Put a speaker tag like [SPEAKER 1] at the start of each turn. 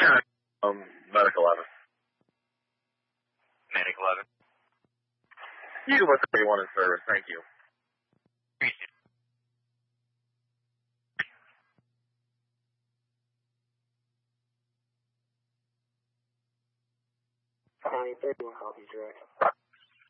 [SPEAKER 1] Medic 11.
[SPEAKER 2] Medic 11.
[SPEAKER 1] You can put 31 in service, thank you.
[SPEAKER 2] Appreciate it.
[SPEAKER 3] County 31 copies, direct.